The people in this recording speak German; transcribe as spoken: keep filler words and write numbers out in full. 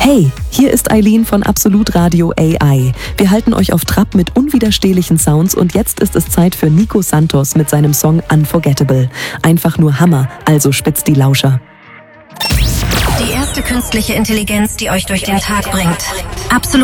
Hey, hier ist Eileen von Absolut Radio A I. Wir halten euch auf Trab mit unwiderstehlichen Sounds und jetzt ist es Zeit für Nico Santos mit seinem Song Unforgettable. Einfach nur Hammer, also spitzt die Lauscher. Die erste künstliche Intelligenz, die euch durch den Tag bringt. Absolut.